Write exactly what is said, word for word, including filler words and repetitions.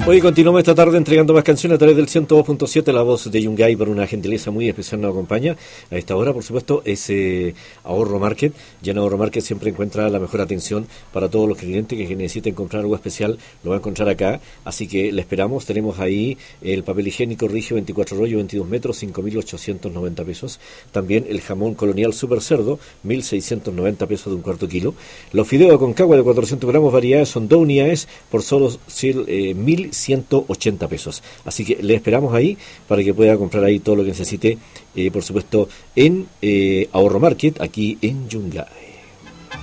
Hoy continuamos esta tarde entregando más canciones a través del ciento dos punto siete, la voz de Yungay, por una gentileza muy especial nos acompaña. A esta hora, por supuesto, es eh, Ahorro Market. Ya en Ahorro Market siempre encuentra la mejor atención para todos los clientes que necesiten comprar algo especial, lo va a encontrar acá. Así que le esperamos. Tenemos ahí el papel higiénico Rigio veinticuatro rollo, veintidós metros, cinco mil ochocientos noventa pesos. También el jamón colonial super cerdo, mil seiscientos noventa pesos de un cuarto kilo. Los fideos de Aconcagua de cuatrocientos gramos, variedades, son dos unidades por solo eh, mil ciento ochenta pesos. Así que le esperamos ahí para que pueda comprar ahí todo lo que necesite, eh, por supuesto, en eh, Ahorro Market, aquí en Yungay.